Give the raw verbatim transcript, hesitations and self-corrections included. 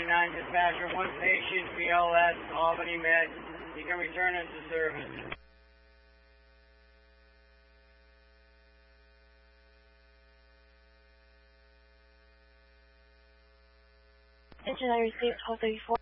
ninety-nine dispatcher, one patient, B L S, Albany Med. You can return into service. Engine I received twelve thirty-four.